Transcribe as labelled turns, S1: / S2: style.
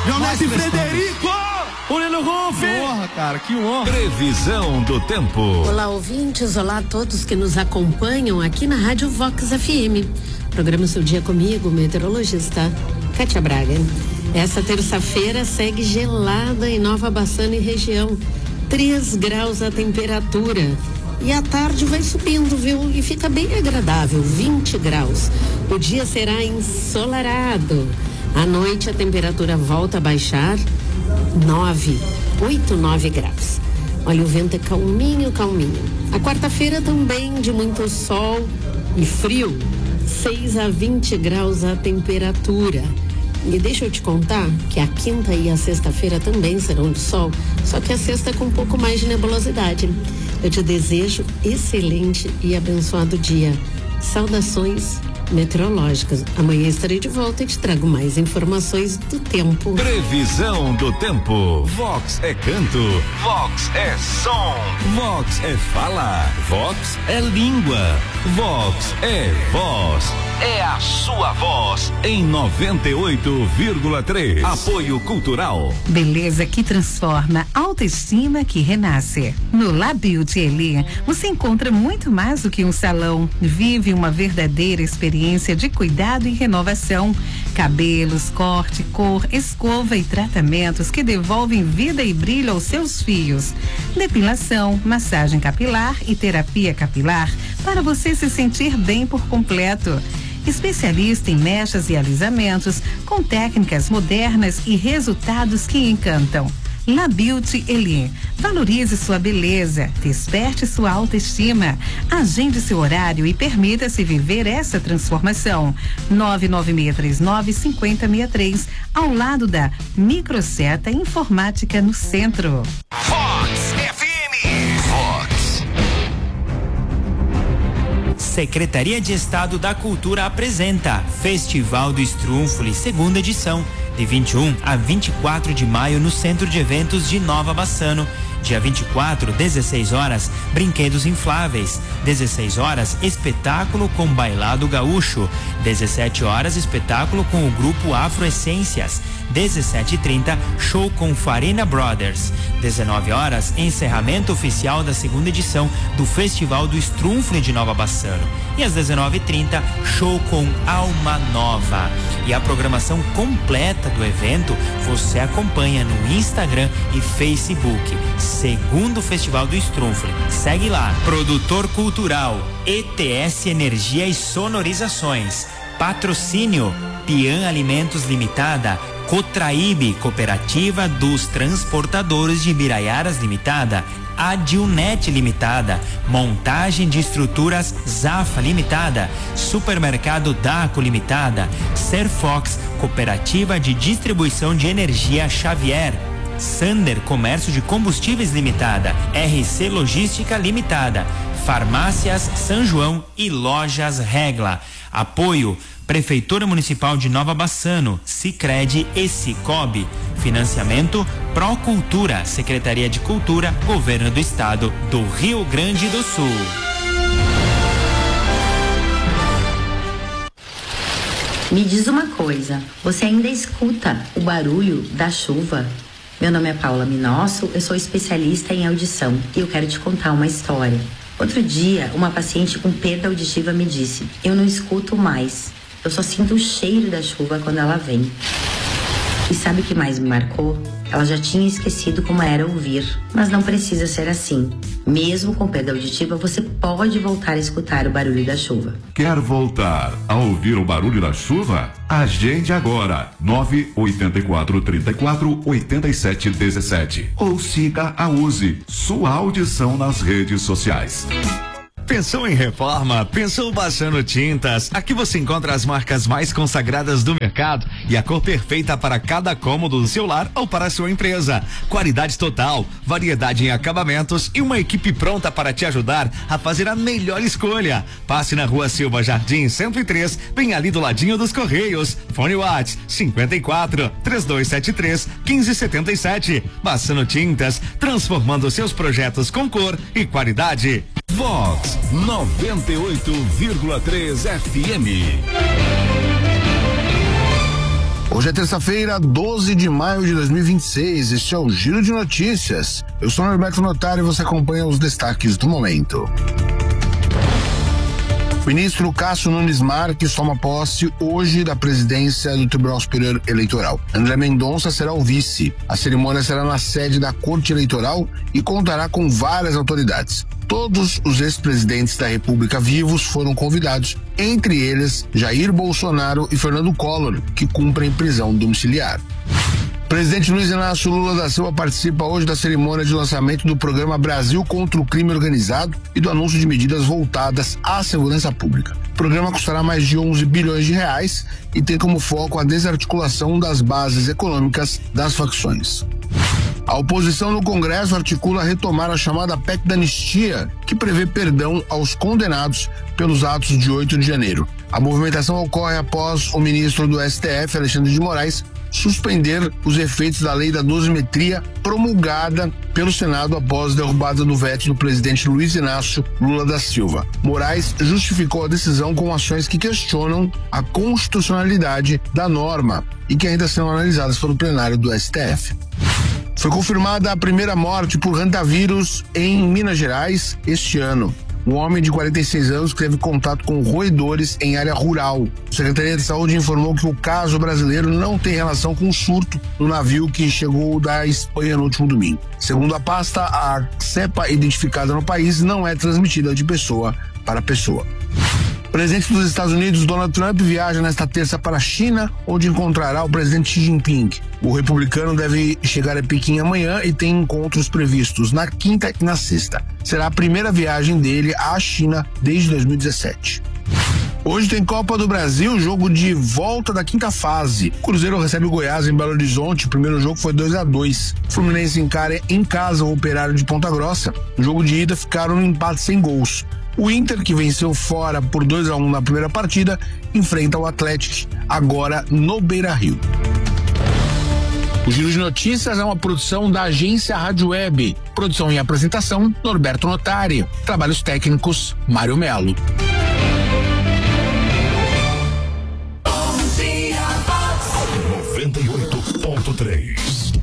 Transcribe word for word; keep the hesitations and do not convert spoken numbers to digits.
S1: Meu neto Frederico!
S2: Que honra, cara, que honra.
S3: Previsão do tempo.
S4: Olá, ouvintes, olá a todos que nos acompanham aqui na Rádio Vox F M. Programa Seu Dia comigo, meteorologista Kátia Braga. Essa terça-feira segue gelada em Nova Bassano e região. três graus a temperatura. E à tarde vai subindo, viu? E fica bem agradável, vinte graus. O dia será ensolarado. À noite a temperatura volta a baixar, nove, oito, nove graus. Olha, o vento é calminho, calminho. A quarta-feira também de muito sol e frio, seis a vinte graus a temperatura. E deixa eu te contar que a quinta e a sexta-feira também serão de sol, só que a sexta com um pouco mais de nebulosidade. Eu te desejo excelente e abençoado dia. Saudações meteorológicas. Amanhã estarei de volta e te trago mais informações do tempo.
S3: Previsão do tempo. Vox é canto. Vox é som. Vox é fala. Vox é língua. Vox é voz. É a sua voz em noventa e oito vírgula três. Apoio Cultural.
S5: Beleza que transforma, autoestima que renasce. No La Beauty Elê, você encontra muito mais do que um salão. Vive uma verdadeira experiência de cuidado e renovação. Cabelos, corte, cor, escova e tratamentos que devolvem vida e brilho aos seus fios. Depilação, massagem capilar e terapia capilar para você se sentir bem por completo. Especialista em mechas e alisamentos com técnicas modernas e resultados que encantam. La Beauty Elê. Valorize sua beleza, desperte sua autoestima. Agende seu horário e permita-se viver essa transformação. nove nove seis três nove cinco zero seis três, ao lado da Microseta Informática no centro.
S3: Vox F M. Vox.
S6: Secretaria de Estado da Cultura apresenta Festival do Estrúnfoli, segunda edição, de vinte e um a vinte e quatro de maio no Centro de Eventos de Nova Bassano. Dia vinte e quatro, dezesseis horas, brinquedos infláveis. dezesseis horas, espetáculo com bailado gaúcho. dezessete horas, espetáculo com o grupo Afro Essências. dezessete e trinta, show com Farina Brothers. dezenove horas, encerramento oficial da segunda edição do Festival do Estrúnfoli de Nova Bassano. E às dezenove e trinta, show com Alma Nova. E a programação completa do evento você acompanha no Instagram e Facebook. Segundo Festival do Estrúnfoli. Segue lá. Produtor Cultural, E T S Energia e Sonorizações. Patrocínio, Pian Alimentos Limitada, Cotraíbe, Cooperativa dos Transportadores de Ibiraiaras Limitada, Adilnet Limitada, Montagem de Estruturas Zafa Limitada, Supermercado Daco Limitada, Serfox, Cooperativa de Distribuição de Energia Xavier, Sander Comércio de Combustíveis Limitada, R C Logística Limitada, Farmácias São João e Lojas Regla. Apoio Prefeitura Municipal de Nova Bassano, Sicredi e Cicobi. Financiamento Procultura, Secretaria de Cultura, Governo do Estado do Rio Grande do Sul.
S7: Me diz uma coisa, você ainda escuta o barulho da chuva? Meu nome é Paula Minosso, eu sou especialista em audição e eu quero te contar uma história. Outro dia, uma paciente com perda auditiva me disse: eu não escuto mais, eu só sinto o cheiro da chuva quando ela vem. E sabe o que mais me marcou? Ela já tinha esquecido como era ouvir, mas não precisa ser assim. Mesmo com perda auditiva, você pode voltar a escutar o barulho da chuva.
S8: Quer voltar a ouvir o barulho da chuva? Agende agora, nove oito quatro, três quatro, oito sete um sete. Ou siga a Use, sua audição nas redes sociais.
S9: Pensou em reforma? Pensou Bassano Tintas? Aqui você encontra as marcas mais consagradas do mercado e a cor perfeita para cada cômodo do seu lar ou para a sua empresa. Qualidade total, variedade em acabamentos e uma equipe pronta para te ajudar a fazer a melhor escolha. Passe na Rua Silva Jardim cento e três, bem ali do ladinho dos Correios. Fone WhatsApp cinquenta e quatro, três dois sete três, quinze setenta e sete. Bassano Tintas, transformando seus projetos com cor e qualidade.
S3: Vox noventa e oito vírgula três F M.
S1: Hoje é terça-feira, doze de maio de dois mil e vinte e seis. Este é o Giro de Notícias. Eu sou Norberto Notari e você acompanha os destaques do momento. O ministro Cássio Nunes Marques toma posse hoje da presidência do Tribunal Superior Eleitoral. André Mendonça será o vice. A cerimônia será na sede da Corte Eleitoral e contará com várias autoridades. Todos os ex-presidentes da República vivos foram convidados, entre eles Jair Bolsonaro e Fernando Collor, que cumprem prisão domiciliar. O presidente Luiz Inácio Lula da Silva participa hoje da cerimônia de lançamento do programa Brasil contra o Crime Organizado e do anúncio de medidas voltadas à segurança pública. O programa custará mais de onze bilhões de reais e tem como foco a desarticulação das bases econômicas das facções. A oposição no Congresso articula retomar a chamada P E C da Anistia, que prevê perdão aos condenados pelos atos de oito de janeiro. A movimentação ocorre após o ministro do S T F, Alexandre de Moraes, suspender os efeitos da lei da dosimetria promulgada pelo Senado após a derrubada do veto do presidente Luiz Inácio Lula da Silva. Moraes justificou a decisão com ações que questionam a constitucionalidade da norma e que ainda serão analisadas pelo plenário do S T F. Foi confirmada a primeira morte por rantavírus em Minas Gerais este ano. Um homem de quarenta e seis anos que teve contato com roedores em área rural. A Secretaria de Saúde informou que o caso brasileiro não tem relação com o surto no navio que chegou da Espanha no último domingo. Segundo a pasta, a cepa identificada no país não é transmitida de pessoa para pessoa. O presidente dos Estados Unidos, Donald Trump, viaja nesta terça para a China, onde encontrará o presidente Xi Jinping. O republicano deve chegar a Pequim amanhã e tem encontros previstos na quinta e na sexta. Será a primeira viagem dele à China desde dois mil e dezessete. Hoje tem Copa do Brasil, jogo de volta da quinta fase. O Cruzeiro recebe o Goiás em Belo Horizonte. O primeiro jogo foi dois a dois. O Fluminense encara em casa o Operário de Ponta Grossa. No jogo de ida ficaram no empate sem gols. O Inter, que venceu fora por dois a um na primeira partida, enfrenta o Atlético agora no Beira-Rio. O Giro de Notícias é uma produção da agência Rádio Web. Produção e apresentação, Norberto Notari. Trabalhos técnicos, Mário Melo.
S3: noventa e oito ponto três